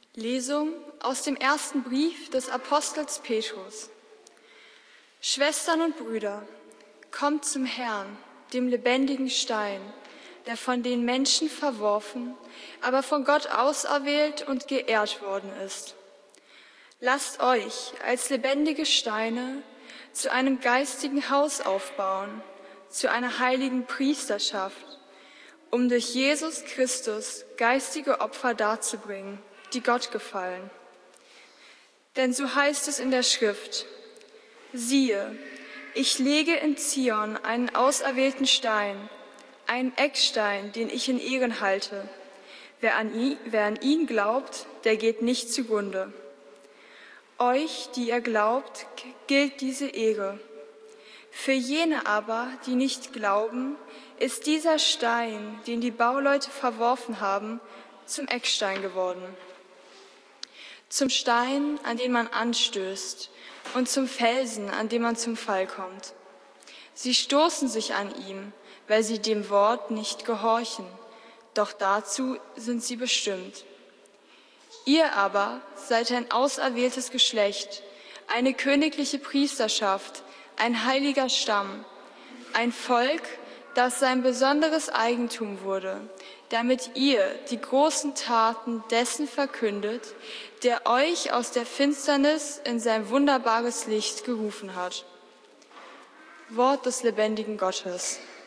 Lesung aus dem ersten Brief des Apostels Petrus. Schwestern und Brüder, kommt zum Herrn, dem lebendigen Stein, der von den Menschen verworfen, aber von Gott auserwählt und geehrt worden ist. Lasst euch als lebendige Steine zu einem geistigen Haus aufbauen, zu einer heiligen Priesterschaft, um durch Jesus Christus geistige Opfer darzubringen, die Gott gefallen. Denn so heißt es in der Schrift: Siehe, ich lege in Zion einen auserwählten Stein, einen Eckstein, den ich in Ehren halte. Wer an ihn glaubt, der geht nicht zugrunde. Euch, die ihr glaubt, gilt diese Ehre. Für jene aber, die nicht glauben, ist dieser Stein, den die Bauleute verworfen haben, zum Eckstein geworden. Zum Stein, an den man anstößt, und zum Felsen, an dem man zum Fall kommt. Sie stoßen sich an ihm, weil sie dem Wort nicht gehorchen, doch dazu sind sie bestimmt. Ihr aber seid ein auserwähltes Geschlecht, eine königliche Priesterschaft, ein heiliger Stamm, ein Volk, das sein besonderes Eigentum wurde, damit ihr die großen Taten dessen verkündet, der euch aus der Finsternis in sein wunderbares Licht gerufen hat. Wort des lebendigen Gottes.